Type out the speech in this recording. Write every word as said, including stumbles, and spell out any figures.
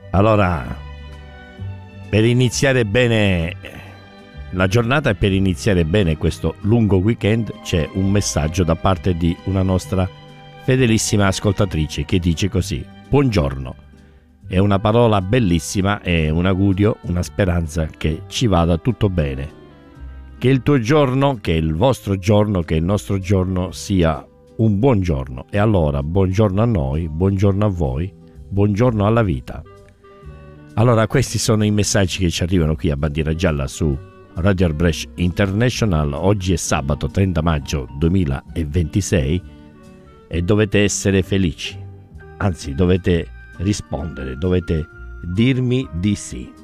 Allora, per iniziare bene la giornata e per iniziare bene questo lungo weekend c'è un messaggio da parte di una nostra fedelissima ascoltatrice che dice così: buongiorno, è una parola bellissima e un augurio, una speranza che ci vada tutto bene, che il tuo giorno, che il vostro giorno, che il nostro giorno sia un buon giorno. E allora buongiorno a noi, buongiorno a voi, buongiorno alla vita. Allora, questi sono i messaggi che ci arrivano qui a Bandiera Gialla su Radio Arbresh International. Oggi è sabato trenta maggio duemilaventisei e dovete essere felici, anzi dovete rispondere, dovete dirmi di sì.